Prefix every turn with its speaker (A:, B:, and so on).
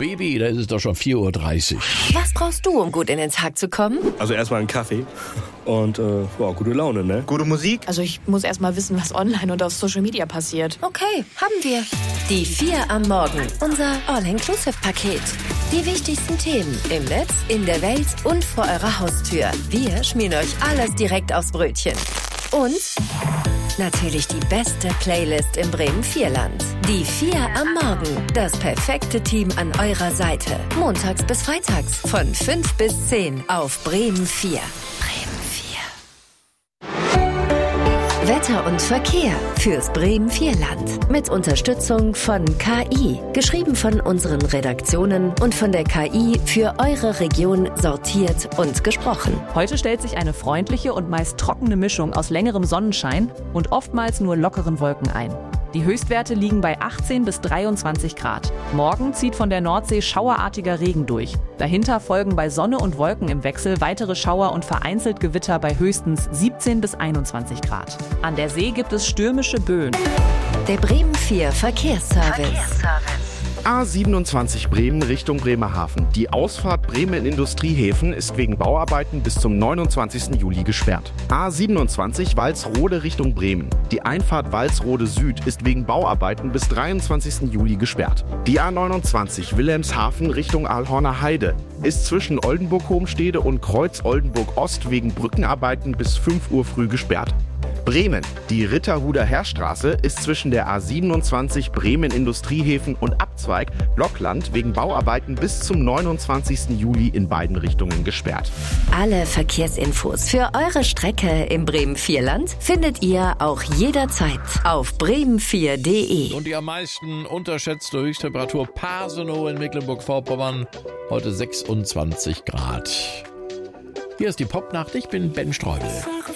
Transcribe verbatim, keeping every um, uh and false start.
A: Baby, da ist es doch schon vier Uhr dreißig.
B: Was brauchst du, um gut in den Tag zu kommen?
C: Also erstmal einen Kaffee und äh, wow, gute Laune, ne?
D: Gute Musik?
E: Also ich muss erstmal wissen, was online und auf Social Media passiert.
B: Okay, haben wir. Die vier am Morgen, unser All-Inclusive-Paket. Die wichtigsten Themen im Netz, in der Welt und vor eurer Haustür. Wir schmieren euch alles direkt aufs Brötchen. Und natürlich die beste Playlist im Bremen-Vierland. Die vier am Morgen. Das perfekte Team an eurer Seite. Montags bis freitags von fünf bis zehn auf Bremen vier. Bremen vier. Wetter und Verkehr fürs Bremen-Vierland. Mit Unterstützung von K I. Geschrieben von unseren Redaktionen und von der K I für eure Region sortiert und gesprochen.
F: Heute stellt sich eine freundliche und meist trockene Mischung aus längerem Sonnenschein und oftmals nur lockeren Wolken ein. Die Höchstwerte liegen bei achtzehn bis dreiundzwanzig Grad. Morgen zieht von der Nordsee schauerartiger Regen durch. Dahinter folgen bei Sonne und Wolken im Wechsel weitere Schauer und vereinzelt Gewitter bei höchstens siebzehn bis einundzwanzig Grad. An der See gibt es stürmische Böen.
B: Der Bremen vier Verkehrsservice. Verkehrsservice.
G: A siebenundzwanzig Bremen Richtung Bremerhaven. Die Ausfahrt Bremen in Industriehäfen ist wegen Bauarbeiten bis zum neunundzwanzigsten Juli gesperrt. A siebenundzwanzig Walsrode Richtung Bremen. Die Einfahrt Walsrode Süd ist wegen Bauarbeiten bis dreiundzwanzigsten Juli gesperrt. Die A neunundzwanzig Wilhelmshaven Richtung Alhorner Heide ist zwischen Oldenburg-Homstede und Kreuz Oldenburg-Ost wegen Brückenarbeiten bis fünf Uhr früh gesperrt. Bremen. Die Ritterhuder Heerstraße ist zwischen der A siebenundzwanzig Bremen Industriehäfen und Abzweig Blockland wegen Bauarbeiten bis zum neunundzwanzigsten Juli in beiden Richtungen gesperrt.
B: Alle Verkehrsinfos für eure Strecke im Bremen-Vierland findet ihr auch jederzeit auf bremen vier punkt de.
A: Und die am meisten unterschätzte Höchsttemperatur Pasenow in Mecklenburg-Vorpommern. Heute sechsundzwanzig Grad. Hier ist die Popnacht. Ich bin Ben Streubel.